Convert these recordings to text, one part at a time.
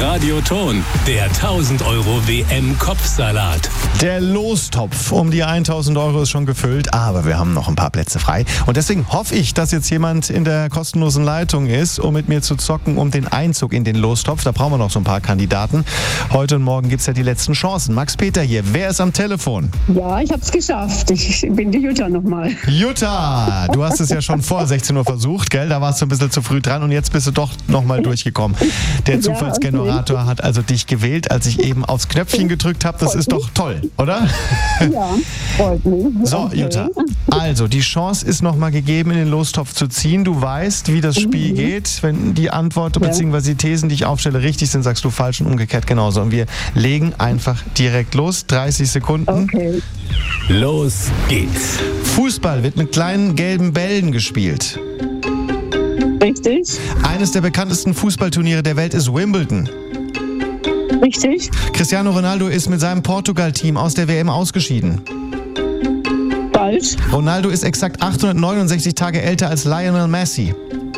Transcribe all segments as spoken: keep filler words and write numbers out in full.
Radioton, der tausend Euro W M-Kopfsalat. Der Lostopf um die tausend Euro ist schon gefüllt, aber wir haben noch ein paar Plätze frei. Und deswegen hoffe ich, dass jetzt jemand in der kostenlosen Leitung ist, um mit mir zu zocken um den Einzug in den Lostopf. Da brauchen wir noch so ein paar Kandidaten. Heute und morgen gibt es ja die letzten Chancen. Max Peter hier, wer ist am Telefon? Ja, ich habe es geschafft. Ich bin die Jutta nochmal. Jutta, du hast es ja schon vor sechzehn Uhr versucht, gell? Da warst du ein bisschen zu früh dran und jetzt bist du doch nochmal durchgekommen. Der Zufallsgenerator ja, okay. hat also dich gewählt, als ich eben aufs Knöpfchen gedrückt habe. Das freut ist mich. Doch toll, oder? Ja, freut mich. So, okay. Jutta, also die Chance ist nochmal gegeben, in den Lostopf zu ziehen. Du weißt, wie das Spiel mhm. geht. Wenn die Antwort ja. bzw. die Thesen, die ich aufstelle, richtig sind, sagst du falsch und umgekehrt genauso. Und wir legen einfach direkt los. dreißig Sekunden. Okay. Los geht's. Fußball wird mit kleinen gelben Bällen gespielt. Richtig. Eines der bekanntesten Fußballturniere der Welt ist Wimbledon. Richtig. Cristiano Ronaldo ist mit seinem Portugal-Team aus der W M ausgeschieden. Falsch. Ronaldo ist exakt achthundertneunundsechzig Tage älter als Lionel Messi.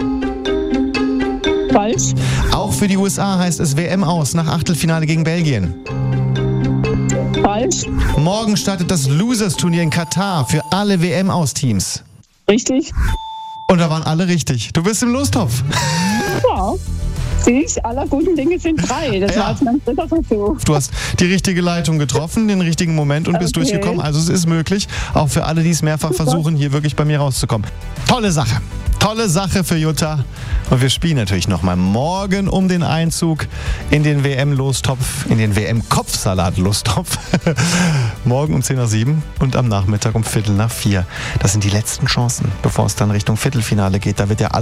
Falsch. Auch für die U S A heißt es W M aus nach Achtelfinale gegen Belgien. Falsch. Morgen startet das Losers-Turnier in Katar für alle W M-Aus-Teams. Richtig. Und da waren alle richtig. Du bist im Lostopf. Ja. Siehst, aller guten Dinge sind drei. Das ja. war jetzt mein dritter Versuch. Du hast die richtige Leitung getroffen, den richtigen Moment und bist okay. durchgekommen. Also es ist möglich, auch für alle, die es mehrfach Super. versuchen, hier wirklich bei mir rauszukommen. Tolle Sache. Tolle Sache für Jutta. Und wir spielen natürlich nochmal morgen um den Einzug in den W M-Lostopf, in den W M-Kopfsalat-Lostopf. Morgen um zehn nach sieben und am Nachmittag um Viertel nach vier. Das sind die letzten Chancen, bevor es dann Richtung Viertelfinale geht. Da wird ja alles